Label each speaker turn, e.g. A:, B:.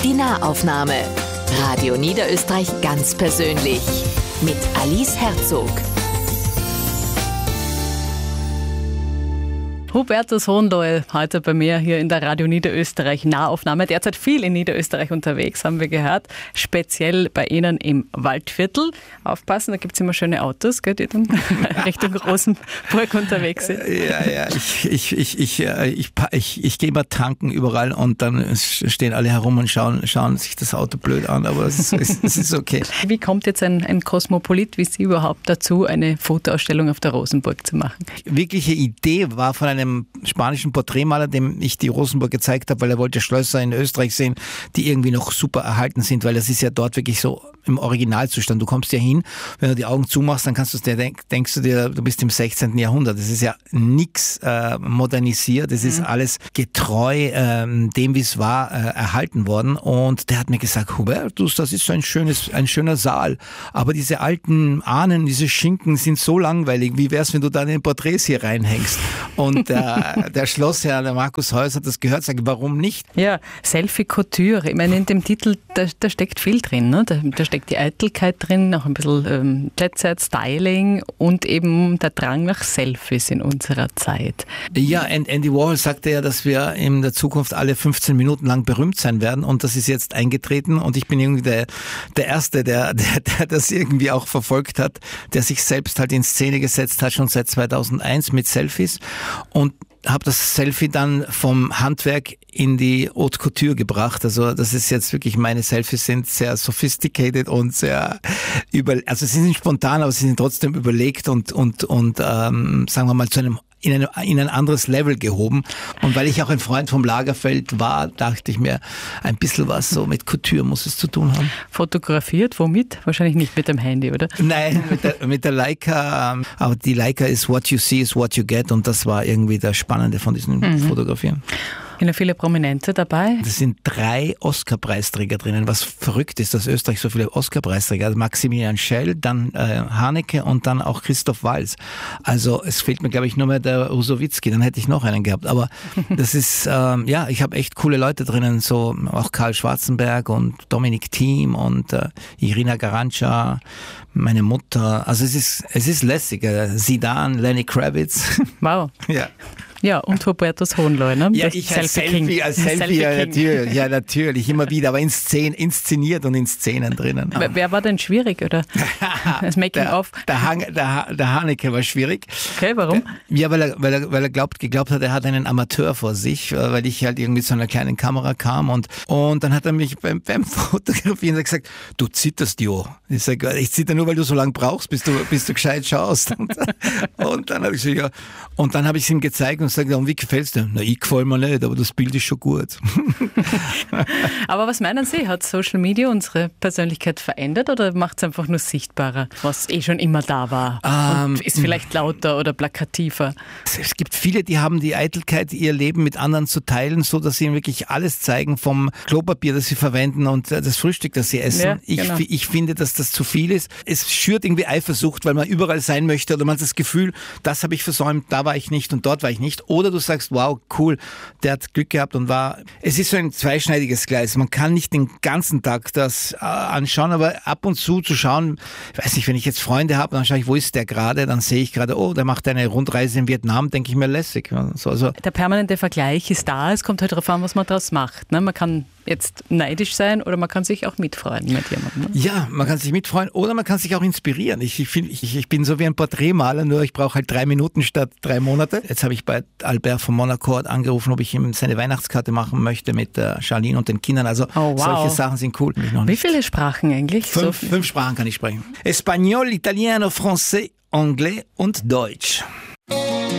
A: Die Nahaufnahme. Radio Niederösterreich ganz persönlich. Mit Alice Herzog.
B: Hubertus Hohenlohe, heute bei mir hier in der Radio Niederösterreich Nahaufnahme. Derzeit viel in Niederösterreich unterwegs, haben wir gehört. Speziell bei Ihnen im Waldviertel. Aufpassen, da gibt es immer schöne Autos, gell, die dann Richtung Rosenburg unterwegs sind.
C: Ja, ich gehe mal tanken überall und dann stehen alle herum und schauen sich das Auto blöd an, aber es ist okay.
B: Wie kommt jetzt ein Kosmopolit wie Sie überhaupt dazu, eine Fotoausstellung auf der Rosenburg zu machen?
C: Wirkliche Idee war von einem spanischen Porträtmaler, dem ich die Rosenburg gezeigt habe, weil er wollte Schlösser in Österreich sehen, die irgendwie noch super erhalten sind, weil das ist ja dort wirklich so im Originalzustand. Du kommst ja hin, wenn du die Augen zumachst, dann kannst du dir denkst du dir, du bist im 16. Jahrhundert. Das ist ja nichts modernisiert, das ist alles getreu dem, wie es war, erhalten worden. Und der hat mir gesagt, Hubertus, das ist so ein schöner Saal, aber diese alten Ahnen, diese Schinken sind so langweilig. Wie wär's, wenn du deine Porträts hier reinhängst? Und der Schlossherr, der Markus Heuss, hat das gehört, sagt, warum nicht?
B: Ja, Selfie Couture. Ich meine, in dem Titel, da steckt viel drin. Ne? Da steckt die Eitelkeit drin, auch ein bisschen Jet-Set, Styling und eben der Drang nach Selfies in unserer Zeit.
C: Ja, Andy Warhol sagte ja, dass wir in der Zukunft alle 15 Minuten lang berühmt sein werden und das ist jetzt eingetreten und ich bin irgendwie der Erste, der das irgendwie auch verfolgt hat, der sich selbst halt in Szene gesetzt hat, schon seit 2001 mit Selfies und habe das Selfie dann vom Handwerk in die Haute Couture gebracht. Also das ist jetzt wirklich, meine Selfies sind sehr sophisticated und sehr also sie sind spontan, aber sie sind trotzdem überlegt und sagen wir mal in ein anderes Level gehoben. Und weil ich auch ein Freund vom Lagerfeld war, dachte ich mir, ein bisschen was so mit Couture muss es zu tun haben.
B: Fotografiert? Womit? Wahrscheinlich nicht mit dem Handy, oder?
C: Nein, mit der Leica. Aber die Leica ist what you see is what you get und das war irgendwie das Spannende von diesen Fotografieren.
B: Sind ja viele Prominente dabei.
C: Es sind 3 Oscar-Preisträger drinnen, was verrückt ist, dass Österreich so viele Oscar-Preisträger hat. Maximilian Schell, dann Haneke und dann auch Christoph Waltz. Also es fehlt mir, glaube ich, nur mehr der Rusowitzki, dann hätte ich noch einen gehabt. Aber das ist, ich habe echt coole Leute drinnen, so auch Karl Schwarzenberg und Dominik Thiem und Irina Garanca, meine Mutter. Also es ist lässig. Zidane, Lenny Kravitz.
B: Wow.
C: Ja.
B: Ja, und Hubertus Hohenlohe, ne?
C: Ja, ich als Selfie, ja, natürlich, immer wieder, aber inszeniert und in Szenen drinnen.
B: Wer war denn schwierig, oder? Das Making-of?
C: Der Haneke war schwierig.
B: Okay, warum?
C: Weil er geglaubt hat, er hat einen Amateur vor sich, weil ich halt irgendwie zu einer kleinen Kamera kam und dann hat er mich beim Fotografieren gesagt, du zitterst, Jo. Ich sage, ich zitter nur, weil du so lange brauchst, bis du gescheit schaust. Und dann habe ich gesagt, ja. Und dann habe ich es ihm gezeigt und sagt, wie gefällt's dir? Na, ich gefällt mir nicht, aber das Bild ist schon gut.
B: Aber was meinen Sie, hat Social Media unsere Persönlichkeit verändert oder macht es einfach nur sichtbarer, was schon immer da war? Und ist vielleicht lauter oder plakativer?
C: Es gibt viele, die haben die Eitelkeit, ihr Leben mit anderen zu teilen, so dass sie ihnen wirklich alles zeigen, vom Klopapier, das sie verwenden und das Frühstück, das sie essen. Ja, genau. Ich finde, dass das zu viel ist. Es schürt irgendwie Eifersucht, weil man überall sein möchte oder man hat das Gefühl, das habe ich versäumt, da war ich nicht und dort war ich nicht. Oder du sagst, wow, cool, der hat Glück gehabt und war... Es ist so ein zweischneidiges Gleis. Man kann nicht den ganzen Tag das anschauen, aber ab und zu schauen, ich weiß nicht, wenn ich jetzt Freunde habe, dann schaue ich, wo ist der gerade? Dann sehe ich gerade, oh, der macht eine Rundreise in Vietnam, denke ich mir lässig. Also,
B: der permanente Vergleich ist da, es kommt halt darauf an, was man daraus macht. Ne? Man kann jetzt neidisch sein oder man kann sich auch mitfreuen mit jemandem. Ne?
C: Ja, man kann sich mitfreuen oder man kann sich auch inspirieren. Ich bin so wie ein Porträtmaler, nur ich brauche halt 3 Minuten statt 3 Monate. Jetzt habe ich bei Albert von Monaco angerufen, ob ich ihm seine Weihnachtskarte machen möchte mit Charlene und den Kindern. Also solche Sachen sind cool.
B: Wie viele Sprachen eigentlich?
C: 5 Sprachen kann ich sprechen. Español, Italiano, Français, Anglais und Deutsch.